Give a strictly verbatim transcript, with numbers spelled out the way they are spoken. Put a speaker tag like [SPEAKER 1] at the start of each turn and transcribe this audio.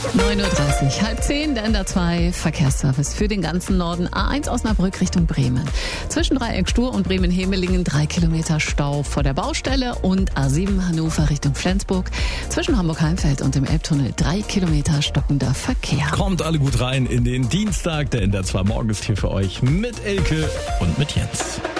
[SPEAKER 1] neun Uhr dreißig, halb zehn, der N D R zwei Verkehrsservice für den ganzen Norden. A eins Osnabrück Richtung Bremen. Zwischen Dreieck Stur und Bremen-Hemelingen drei Kilometer Stau vor der Baustelle und A sieben Hannover Richtung Flensburg. Zwischen Hamburg-Heimfeld und dem Elbtunnel drei Kilometer stockender Verkehr.
[SPEAKER 2] Kommt alle gut rein in den Dienstag. Der N D R zwei Morgen ist hier für euch mit Elke und mit Jens.